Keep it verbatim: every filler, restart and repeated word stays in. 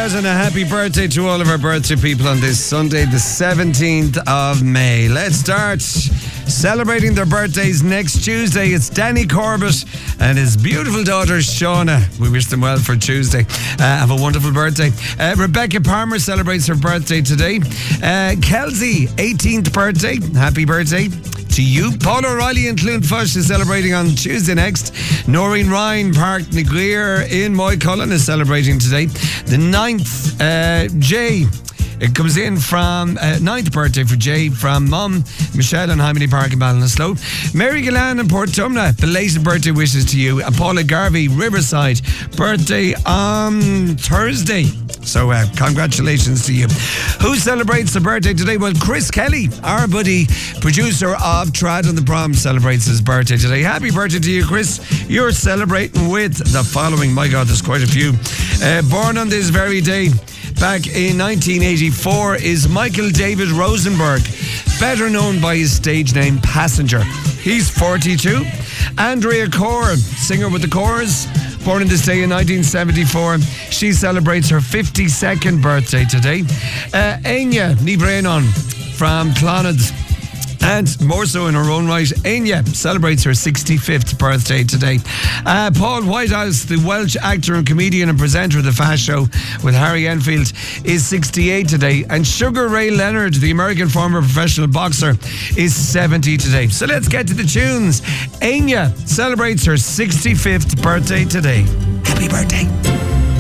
out and a happy birthday to all of our birthday people on this Sunday, the seventeenth of May. Let's start celebrating their birthdays next Tuesday. It's Danny Corbett and his beautiful daughter Shauna. We wish them well for Tuesday. Uh, have a wonderful birthday. Uh, Rebecca Palmer celebrates her birthday today. Uh, Kelsey, eighteenth birthday. Happy birthday to you. Paul O'Reilly in Clonfush is celebrating on Tuesday next. Noreen Ryan, Park Naguir in Moycullen is celebrating today. The ninth, uh, Jay. It comes in from uh, ninth birthday for Jay from Mum, Michelle and Hymany Park in Ballinasloe. Mary Gillan in Portumna, belated birthday wishes to you. And Paula Garvey, Riverside, birthday on Thursday. So uh, congratulations to you. Who celebrates the birthday today? Well, Chris Kelly, our buddy, producer of Trad on the Prom, celebrates his birthday today. Happy birthday to you, Chris. You're celebrating with the following. My God, there's quite a few. Uh, born on this very day, back in nineteen eighty-four, is Michael David Rosenberg, better known by his stage name Passenger. He's forty-two. Andrea Corr, singer with the Corrs, born on this day in nineteen seventy-four. She celebrates her fifty-second birthday today. Uh, Anya Nibrenon from Clonard, and more so in her own right, Anya celebrates her sixty-fifth birthday today. Uh, Paul Whitehouse, the Welsh actor and comedian and presenter of the Fast Show with Harry Enfield, is sixty-eight today. And Sugar Ray Leonard, the American former professional boxer, is seventy today. So let's get to the tunes. Anya celebrates her sixty-fifth birthday today. Happy birthday.